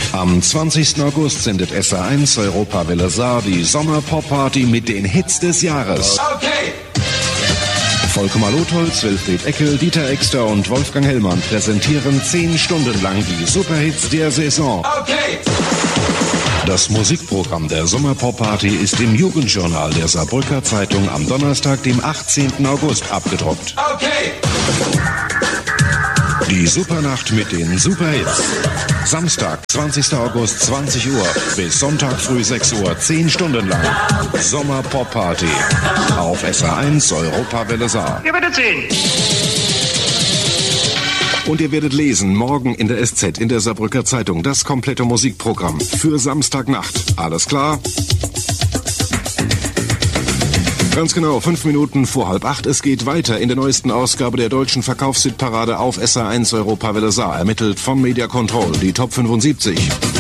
Am 20. August sendet SA1 Europawelle Saar die Sommer-Pop-Party mit den Hits des Jahres. Okay. Volker Lotholz, Wilfried Eckel, Dieter Exter und Wolfgang Hellmann präsentieren 10 Stunden lang die Superhits der Saison. Okay. Das Musikprogramm der Sommer-Pop-Party ist im Jugendjournal der Saarbrücker Zeitung am Donnerstag, dem 18. August, abgedruckt. Okay. Die Supernacht mit den Superhits. Samstag, 20. August, 20 Uhr bis Sonntag früh 6 Uhr, 10 Stunden lang. Sommer-Pop-Party auf SA1 Europawelle Saar. Ihr werdet sehen. Und ihr werdet lesen, morgen in der SZ, in der Saarbrücker Zeitung, das komplette Musikprogramm für Samstagnacht. Alles klar? Ganz genau, 5 Minuten vor 7:30. Es geht weiter in der neuesten Ausgabe der deutschen Verkaufshitparade auf SA1 Europawelle Saar, ermittelt von Media Control, die Top 75.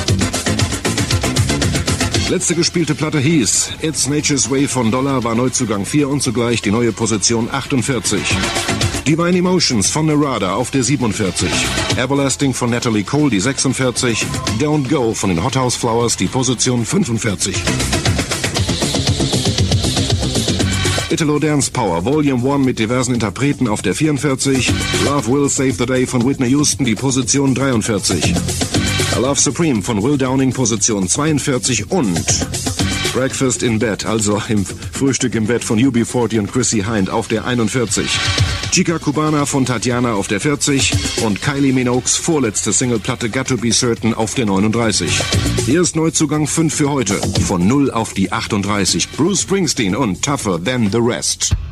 Letzte gespielte Platte hieß It's Nature's Way von Dollar, war Neuzugang 4 und zugleich die neue Position 48. Divine Emotions von Narada auf der 47. Everlasting von Natalie Cole, die 46. Don't Go von den Hothouse Flowers, die Position 45. Italo Dance Power Volume 1 mit diversen Interpreten auf der 44. Love Will Save the Day von Whitney Houston, die Position 43. I Love Supreme von Will Downing, Position 42. Und Breakfast in Bed, also im Frühstück im Bett von UB40 und Chrissy Hind auf der 41. Chica Cubana von Tatjana auf der 40 und Kylie Minogues vorletzte Singleplatte Got to Be Certain auf der 39. Hier ist Neuzugang 5 für heute. Von 0 auf die 38. Bruce Springsteen und Tougher Than the Rest.